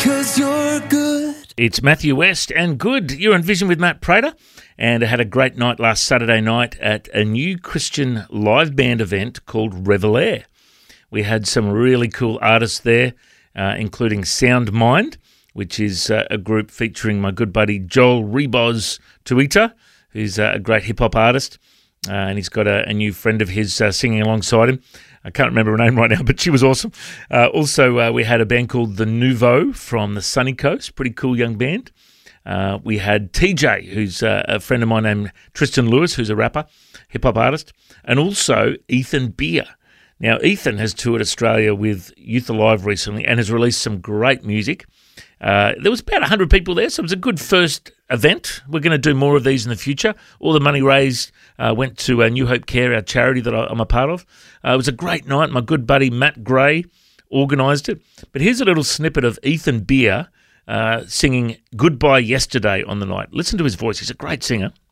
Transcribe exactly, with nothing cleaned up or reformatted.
'cause you're good. It's Matthew West and Good. You're on Vision with Matt Prater, and I had a great night last Saturday night at a new Christian live band event called Revel Air. We had some really cool artists there, uh, including Sound Mind, which is uh, a group featuring my good buddy Joel Reboz Tuita, who's uh, a great hip-hop artist, uh, and he's got a, a new friend of his uh, singing alongside him. I can't remember her name right now, but she was awesome. Uh, also, uh, we had a band called The Nouveau from the Sunny Coast, pretty cool young band. Uh, we had T J, who's uh, a friend of mine named Tristan Lewis, who's a rapper, hip-hop artist, and also Ethan Beer. Now, Ethan has toured Australia with Youth Alive recently and has released some great music. Uh, there was about one hundred people there, so it was a good first event. We're going to do more of these in the future. All the money raised uh, went to uh, New Hope Care, our charity that I, I'm a part of. Uh, it was a great night. My good buddy Matt Gray organised it. But here's a little snippet of Ethan Beer uh, singing Goodbye Yesterday on the night. Listen to his voice. He's a great singer.